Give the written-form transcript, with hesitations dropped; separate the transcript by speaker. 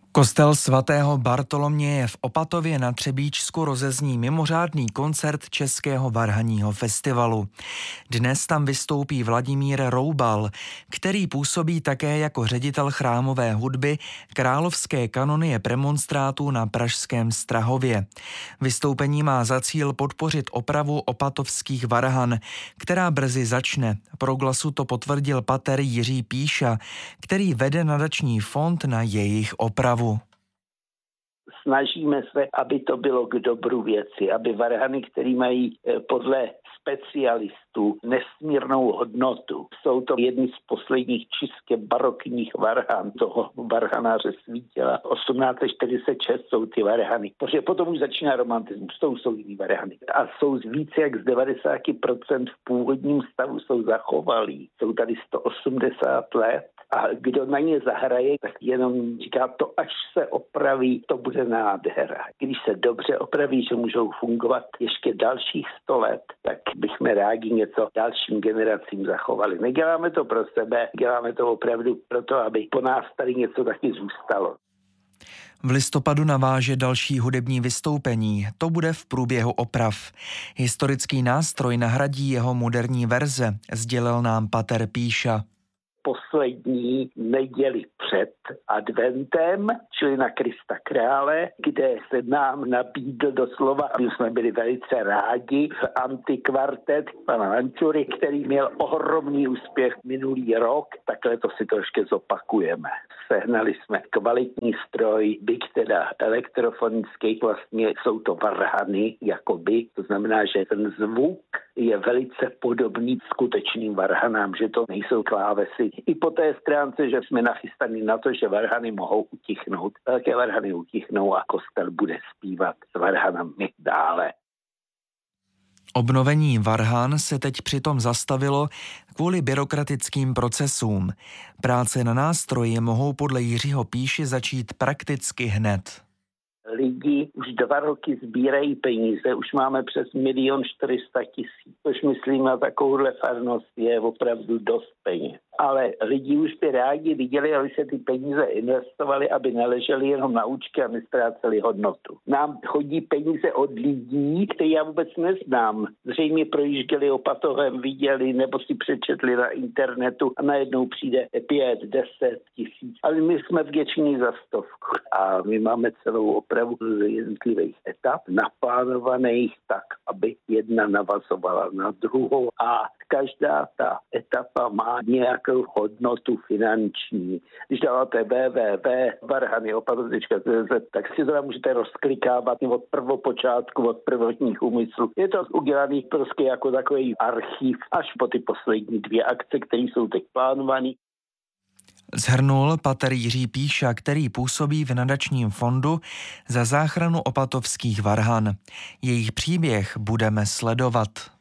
Speaker 1: Kostel svatého Bartoloměje v Opatově na Třebíčsku rozezní mimořádný koncert Českého varhanního festivalu. Dnes tam vystoupí Vladimír Roubal, který působí také jako ředitel chrámové hudby Královské kanonie premonstrátů na pražském Strahově. Vystoupení má za cíl podpořit opravu opatovských varhan, která brzy začne. Pro Glasu to potvrdil pater Jiří Píša, který vede nadační fond na jejich opravu.
Speaker 2: Snažíme se, aby to bylo k dobru věci, aby varhany, které mají podle specialistů nesmírnou hodnotu. Jsou to jedny z posledních čistě barokních varhan toho varhanáře Svítila. 1846 jsou ty varhany, protože potom už začíná romantismus, to jsou jiný varhany. A jsou více jak z 90% v původním stavu jsou zachovalí. Jsou tady 180 let a kdo na ně zahraje, tak jenom říká to, až se opraví, to bude nádhera. Když se dobře opraví, že můžou fungovat ještě dalších 100 let, tak bychom rádi něco dalším generacím zachovali. Neděláme to pro sebe, děláme to opravdu proto, aby po nás tady něco taky zůstalo.
Speaker 1: V listopadu naváže další hudební vystoupení. To bude v průběhu oprav. Historický nástroj nahradí jeho moderní verze, sdělil nám pater Píša.
Speaker 2: Poslední neděli před adventem, čili na Krista krále, kde se nám nabídl doslova, my jsme byli velice rádi, antikvartet pana Lančury, který měl ohromný úspěch minulý rok, takhle to si trošku zopakujeme. Sehnali jsme kvalitní stroj, byť teda elektrofonický, vlastně jsou to varhany, jakoby, to znamená, že ten zvuk je velice podobný skutečným varhanám, že to nejsou klávesy. I po té stránce, že jsme nachystaní na to, že varhany mohou utichnout. Velké varhany utichnou a kostel bude zpívat s varhanami dále.
Speaker 1: Obnovení varhan se teď přitom zastavilo kvůli byrokratickým procesům. Práce na nástroji mohou podle Jiřího Píši začít prakticky hned.
Speaker 2: Lidi už 2 roky sbírají peníze, už máme přes 1 400 000, což myslím na takovouhle farnost je opravdu dost peněz. Ale lidi už by rádi viděli, aby se ty peníze investovaly, aby neležely jenom na účtě a nestráceli hodnotu. Nám chodí peníze od lidí, které já vůbec neznám. Zřejmě projížděli Opatovem, viděli nebo si přečetli na internetu a najednou přijde 5, 10 tisíc. Ale my jsme vděční za 100 a my máme celou opravu z jednotlivých etap naplánovaných tak, aby jedna navazovala na druhou a každá ta etapa má nějakou hodnotu finanční. Když dáváte www.varhanyopatov.cz, tak si to můžete rozklikávat od prvopočátku, od prvotních úmyslů. Je to udělaný prostě jako takový archiv až po ty poslední 2 akce, které jsou teď plánované.
Speaker 1: Shrnul pater Jiří Píša, který působí v nadačním fondu za záchranu opatovských varhan. Jejich příběh budeme sledovat.